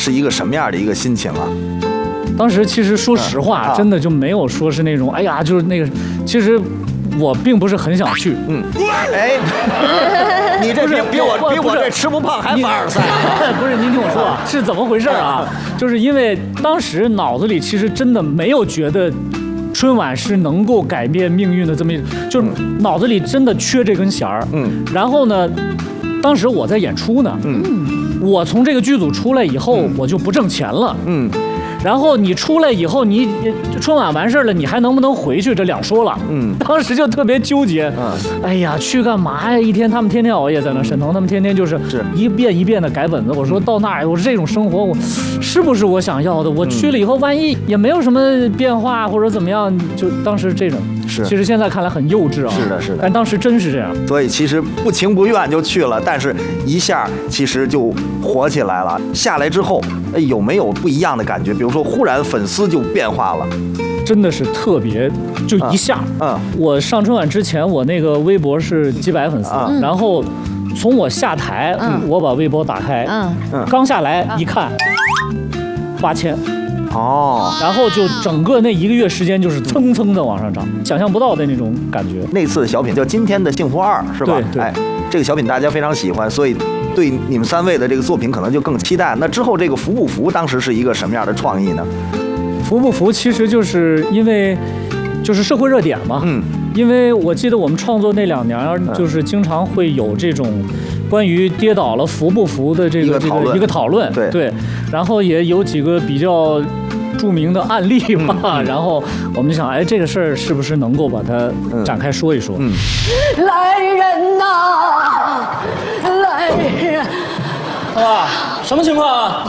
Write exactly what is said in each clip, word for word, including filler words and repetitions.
是一个什么样的一个心情啊？ 当时其实说实话， 啊、 真的就没有说是那种，哎呀，就是那个，其实我并不是很想去。 嗯，哎，你这比比我比我这吃不胖还凡尔赛。 不是，您听我说啊，是怎么回事啊？就是因为当时脑子里其实真的没有觉得春晚是能够改变命运的这么一，就是脑子里真的缺这根弦儿。嗯，然后呢，当时我在演出呢。嗯，我从这个剧组出来以后，我就不挣钱了。嗯。然后你出来以后，你春晚完事儿了，你还能不能回去？这两说了。嗯，当时就特别纠结。嗯，哎呀，去干嘛呀？一天他们天天熬夜在那，沈腾他们天天就是一遍一遍的改本子。我说到那儿，我说这种生活，我是不是我想要的？我去了以后，万一也没有什么变化或者怎么样，就当时这种是。其实现在看来很幼稚啊。 是的，是的。 但当时真是这样。 所以其实不情不愿就去了，但是一下其实就火起来了。下来之后，哎，有没有不一样的感觉？比如说忽然粉丝就变化了， 真的是特别，就一下。嗯，嗯我上春晚之前，我那个微博是几百粉丝，嗯、然后从我下台，嗯、我把微博打开，嗯，刚下来一看，八千。哦，然后就整个那一个月时间就是蹭蹭的往上涨，想象不到的那种感觉。 那次的小品叫《今天的幸福二》，是吧？ 对对。哎， 这个小品大家非常喜欢，所以对你们三位的这个作品可能就更期待。那之后这个服不服，当时是一个什么样的创意呢？ 服不服，其实就是因为就是社会热点嘛。嗯。因为我记得我们创作那两年，就是经常会有这种关于跌倒了服不服的这个这个一个讨论。 对对。 然后也有几个比较著名的案例吧，嗯、然后我们就想，哎，这个事儿是不是能够把它展开说一说？嗯。 来人呐，来人！ 啊，什么情况啊？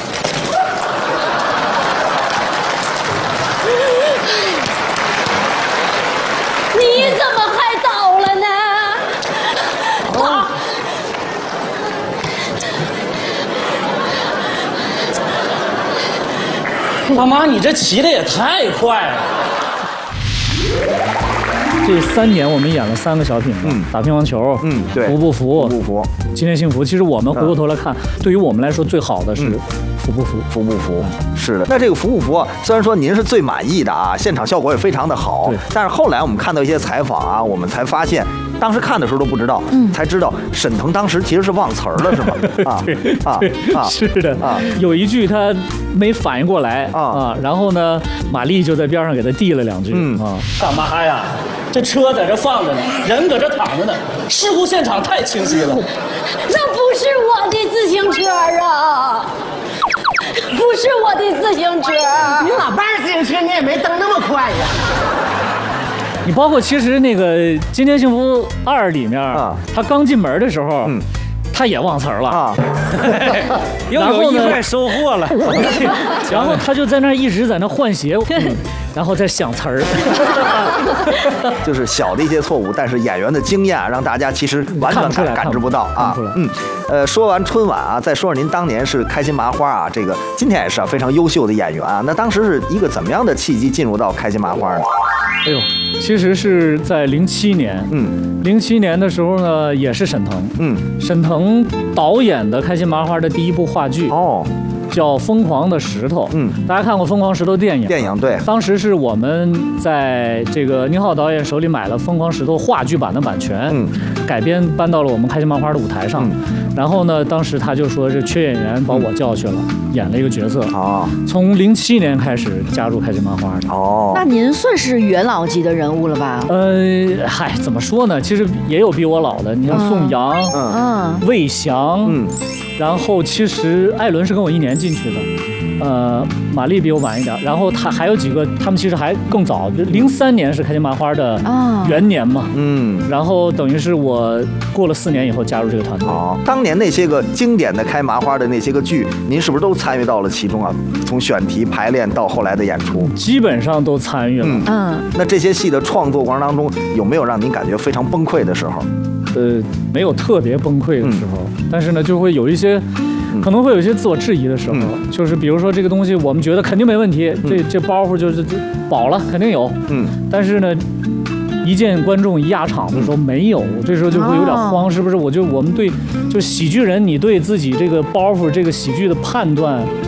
你怎么还倒了呢？啊！ 妈妈，你这骑的也太快了。 这三年我们演了三个小品，嗯，打乒乓球， 嗯，对， 服不服， 服不服， 今天幸福。其实我们回过头来看，对于我们来说最好的是服不服， 服不服。是的，那这个服不服，虽然说您是最满意的啊，现场效果也非常的好，但是后来我们看到一些采访啊，我们才发现。当时看的时候都不知道，嗯，才知道沈腾当时其实是忘词儿了，是吗？啊啊啊！是的啊，有一句他没反应过来啊啊，然后呢，马丽就在边上给他递了两句，嗯啊， 干嘛呀？这车在这放着呢，人搁这躺着呢，事故现场太清晰了。 那不是我的自行车啊，不是我的自行车。 你老伴儿自行车你也没蹬那么快呀。 你包括其实那个《今天幸福二》里面，啊、他刚进门的时候，嗯、他也忘词儿了啊， 又有意外收获了。 然后他就在那一直在那换鞋，嗯、然后在想词儿。 就是小的一些错误，但是演员的经验让大家其实完全感感知不到啊。嗯，呃，说完春晚啊，再说说您当年是开心麻花啊，这个今天也是啊非常优秀的演员啊。那当时是一个怎么样的契机进入到开心麻花呢？ 哎呦，其实是在零七年，嗯，零七年的时候呢，也是沈腾，嗯，沈腾导演的开心麻花的第一部话剧哦，叫《疯狂的石头》，嗯，大家看过《疯狂石头》电影？ 电影对， 当时是我们在这个宁浩导演手里买了《疯狂石头》话剧版的版权，嗯，改编搬到了我们开心麻花的舞台上，嗯、然后呢，当时他就说是缺演员，把我叫去了，嗯、演了一个角色啊。从零七年开始加入开心麻花的哦，那您算是元老级的人物了吧？ 呃，嗨，怎么说呢？其实也有比我老的，你像宋阳，嗯嗯，魏翔，嗯，然后其实艾伦是跟我一年进去的，呃，马丽比我晚一点，然后他还有几个，他们其实还更早，零三年是开心麻花的元年嘛，嗯，然后等于是我过了四年以后加入这个团队。 哦，当年那些个经典的开麻花的那些个剧，您是不是都参与到了其中啊？从选题排练到后来的演出， 基本上都参与了。嗯， 嗯那这些戏的创作过程当中，有没有让您感觉非常崩溃的时候？ 呃，没有特别崩溃的时候，嗯、但是呢，就会有一些。可能会有一些自我质疑的时候，嗯、就是比如说这个东西，我们觉得肯定没问题，嗯、这这包袱就是饱了，肯定有，嗯，但是呢，一见观众一压场的时候没有，这时候就会有点慌，哦、是不是？我就我们对就喜剧人，你对自己这个包袱这个喜剧的判断